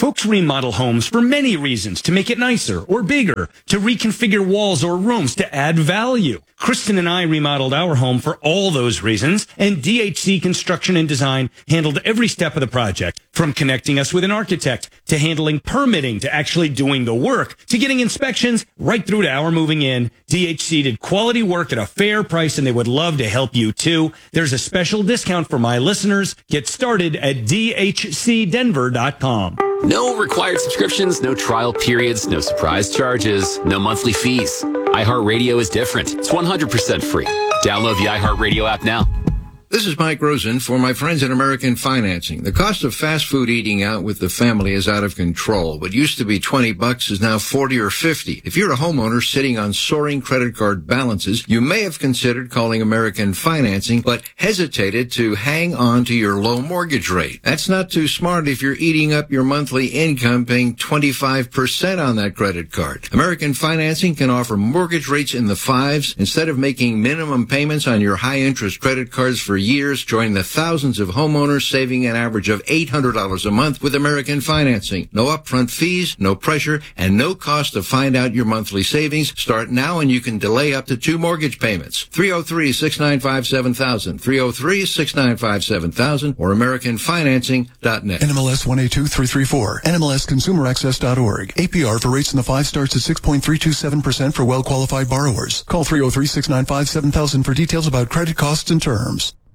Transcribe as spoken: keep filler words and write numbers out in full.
Folks remodel homes for many reasons, to make it nicer or bigger, to reconfigure walls or rooms, to add value. Kristen and I remodeled our home for all those reasons, and D H C Construction and Design handled every step of the project, from connecting us with an architect, to handling permitting, to actually doing the work, to getting inspections, right through to our moving in. D H C did quality work at a fair price, and they would love to help you too. There's a special discount for my listeners. Get started at D H C denver dot com. No required subscriptions, no trial periods, no surprise charges, no monthly fees. iHeartRadio is different. It's one hundred percent free. Download the iHeartRadio app now. This is Mike Rosen for my friends at American Financing. The cost of fast food eating out with the family is out of control. What used to be twenty bucks is now forty or fifty. If you're a homeowner sitting on soaring credit card balances, you may have considered calling American Financing, but hesitated to hang on to your low mortgage rate. That's not too smart if you're eating up your monthly income paying twenty-five percent on that credit card. American Financing can offer mortgage rates in the fives. Instead of making minimum payments on your high-interest credit cards for years, join the thousands of homeowners saving an average of eight hundred dollars a month with American Financing. No upfront fees, no pressure, and no cost to find out your monthly savings. Start now and you can delay up to two mortgage payments. three oh three, six nine five, seven thousand, three oh three, six nine five, seven thousand, or american financing dot net. N M L S one eight two three three four, N M L S consumer access dot org. A P R for rates in the five starts at six point three two seven percent for well-qualified borrowers. Call three oh three, six nine five, seven thousand for details about credit costs and terms.